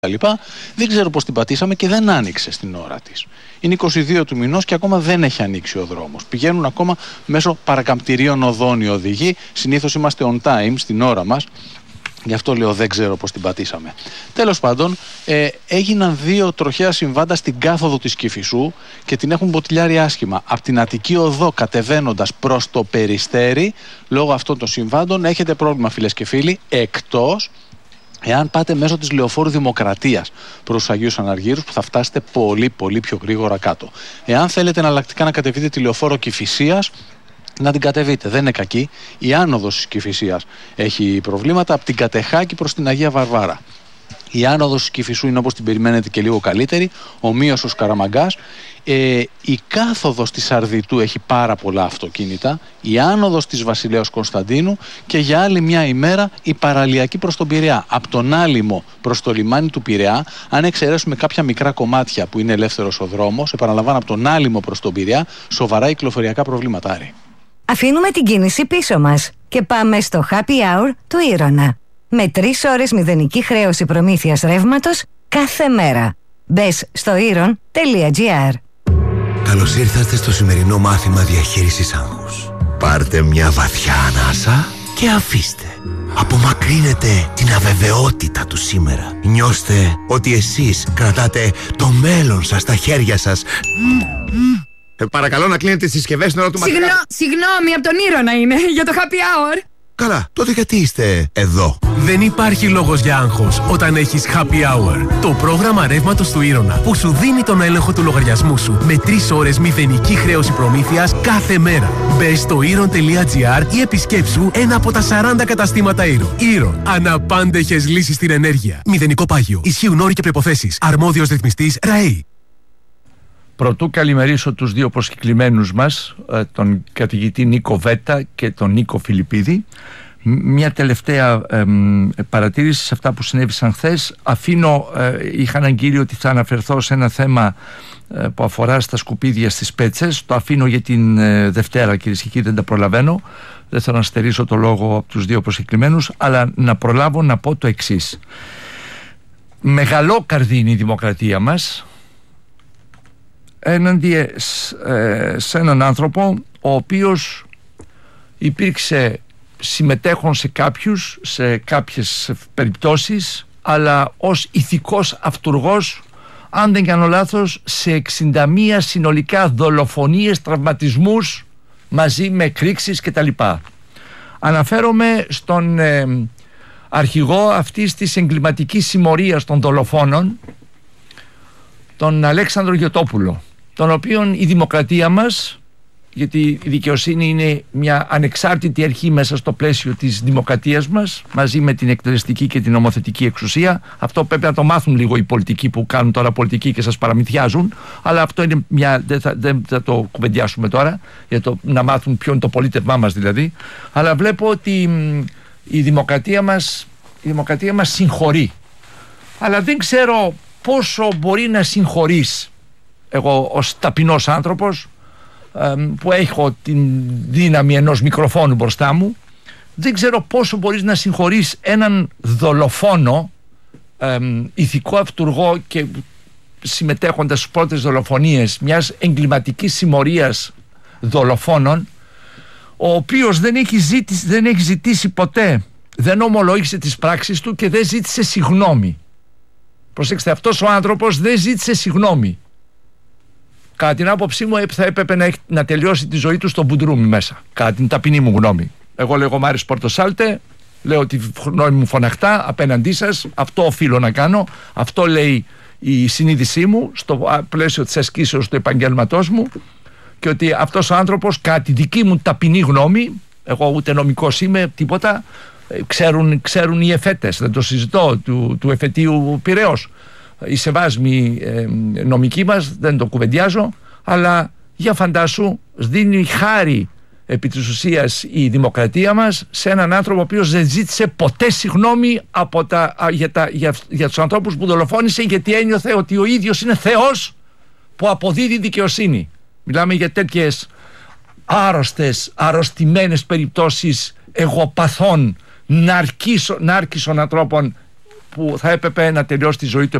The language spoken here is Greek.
Δεν ξέρω πώς την πατήσαμε και δεν άνοιξε στην ώρα της. Είναι 22 του μηνός και ακόμα δεν έχει ανοίξει ο δρόμος. Πηγαίνουν ακόμα μέσω παρακαμπτηρίων οδών οι οδηγοί. Συνήθως είμαστε on time στην ώρα μας. Γι' αυτό λέω δεν ξέρω πώς την πατήσαμε. Τέλος πάντων, έγιναν 2 τροχαία συμβάντα στην κάθοδο της Κηφισού και την έχουν μποτιλιάρει άσχημα. Από την Αττική Οδό κατεβαίνοντας προς το Περιστέρι, λόγω αυτών των συμβάντων έχετε πρόβλημα, φίλες και φίλοι, εκτός εάν πάτε μέσω της Λεωφόρου Δημοκρατίας προς τους Αγίους Αναργύρους, που θα φτάσετε πολύ πιο γρήγορα κάτω. Εάν θέλετε εναλλακτικά να κατεβείτε τη Λεωφόρο Κηφισίας, να την κατεβείτε, δεν είναι κακή. Η άνοδος της Κηφισίας έχει προβλήματα από την Κατεχάκη προς την Αγία Βαρβάρα. Η άνοδος της Κηφισού είναι όπως την περιμένετε και λίγο καλύτερη, ομοίως ως Καραμαγκάς. Η κάθοδος της Αρδιτού έχει πάρα πολλά αυτοκίνητα. Η άνοδος της Βασιλέως Κωνσταντίνου και για άλλη μια ημέρα η παραλιακή προς τον Πειραιά. Από τον Άλυμο προς το λιμάνι του Πειραιά, αν εξαιρέσουμε κάποια μικρά κομμάτια που είναι ελεύθερος ο δρόμος, επαναλαμβάνω από τον Άλυμο προς τον Πειραιά, σοβαρά κυκλοφοριακά προβλήματα. Άρη. Αφήνουμε την κίνηση πίσω μας και πάμε στο Happy Hour του Ήρωνα. Με 3 ώρες μηδενική χρέωση προμήθειας ρεύματος κάθε μέρα. Μπες στο iron.gr. Καλώς ήρθατε στο σημερινό μάθημα διαχείρισης άγχους. Πάρτε μια βαθιά ανάσα και αφήστε. Απομακρύνετε την αβεβαιότητα του σήμερα. Νιώστε ότι εσείς κρατάτε το μέλλον σας στα χέρια σας. Παρακαλώ να κλείνετε τις συσκευές στην ώρα του μαθήματος. Συγγνώμη, από τον Ήρωνα είναι, για το happy hour. Καλά, τότε γιατί είστε εδώ? Δεν υπάρχει λόγος για άγχος όταν έχεις Happy Hour. Το πρόγραμμα ρεύματος του Ήρωνα που σου δίνει τον έλεγχο του λογαριασμού σου με 3 ώρες μηδενική χρέωση προμήθειας κάθε μέρα. Μπες στο iron.gr ή επισκέψου ένα από τα 40 καταστήματα Iron. Iron. Αναπάντεχες λύσεις στην ενέργεια. Μηδενικό πάγιο. Ισχύουν όροι και προϋποθέσεις. Αρμόδιος ρυθμιστής ΡΑΕΗ. Πρωτού καλημερίσω τους 2 προσκεκλημένους μας, τον καθηγητή Νίκο Βέτα και τον Νίκο Φιλιππίδη. Μια τελευταία παρατήρηση σε αυτά που συνέβησαν χθες. Είχα αναγγείλει ότι θα αναφερθώ σε ένα θέμα που αφορά στα σκουπίδια στις Πέτσες. Το αφήνω για την Δευτέρα, κυρίες και κύριοι, δεν τα προλαβαίνω. Δεν θέλω να στερήσω το λόγο από τους 2 προσκεκλημένους, αλλά να προλάβω να πω το εξής. Μεγαλόκαρδη είναι η δημοκρατία μας έναντι σε έναν άνθρωπο ο οποίος υπήρξε συμμετέχον σε κάποιες περιπτώσεις, αλλά ως ηθικός αυτουργός, αν δεν κάνω λάθος, σε 61 συνολικά δολοφονίες, τραυματισμούς μαζί με εκρήξεις κτλ. Αναφέρομαι στον αρχηγό αυτής της εγκληματικής συμμορίας των δολοφόνων, τον Αλέξανδρο Γιωτόπουλο, τον οποίον η δημοκρατία μας, γιατί η δικαιοσύνη είναι μια ανεξάρτητη αρχή μέσα στο πλαίσιο της δημοκρατίας μας, μαζί με την εκτελεστική και την νομοθετική εξουσία. Αυτό πρέπει να το μάθουν λίγο οι πολιτικοί που κάνουν τώρα πολιτική και σας παραμυθιάζουν, αλλά αυτό είναι δεν θα το κουβεντιάσουμε τώρα, για να μάθουν ποιο είναι το πολίτευμά μας δηλαδή. Αλλά βλέπω ότι η δημοκρατία μας συγχωρεί, αλλά δεν ξέρω πόσο μπορεί να συγχωρείς. Εγώ ως ταπεινός άνθρωπος που έχω την δύναμη ενός μικροφόνου μπροστά μου, δεν ξέρω πόσο μπορείς να συγχωρείς έναν δολοφόνο, ηθικό αυτουργό και συμμετέχοντας στις πρώτες δολοφονίες μιας εγκληματικής συμμορίας δολοφόνων, ο οποίος δεν έχει ζητήσει ποτέ, δεν ομολόγησε τις πράξεις του και δεν ζήτησε συγγνώμη. Προσέξτε, αυτός ο άνθρωπος δεν ζήτησε συγγνώμη. Κατά την άποψή μου θα έπρεπε να τελειώσει τη ζωή του στο μπουντρούμι μέσα. Κατά την ταπεινή μου γνώμη. Εγώ λέγομαι Άρης Πορτοσάλτε, λέω τη γνώμη μου φωναχτά απέναντί σας. Αυτό οφείλω να κάνω. Αυτό λέει η συνείδησή μου στο πλαίσιο της ασκήσεως του επαγγέλματός μου. Και ότι αυτός ο άνθρωπος, κατά τη δική μου ταπεινή γνώμη, εγώ ούτε νομικός είμαι, τίποτα, ξέρουν οι εφέτες, δεν το συζητώ, του εφετείου Πειραιώς. Οι σεβάσμοι νομικοί μας, δεν το κουβεντιάζω, αλλά για φαντάσου, δίνει χάρη επί της ουσίας η δημοκρατία μας σε έναν άνθρωπο ο οποίος δεν ζήτησε ποτέ συγγνώμη για τους ανθρώπους που δολοφόνησε, γιατί ένιωθε ότι ο ίδιος είναι Θεός που αποδίδει δικαιοσύνη. Μιλάμε για τέτοιες αρρωστημένες περιπτώσεις εγωπαθών, ναρκίσων ανθρώπων που θα έπρεπε να τελειώσει τη ζωή του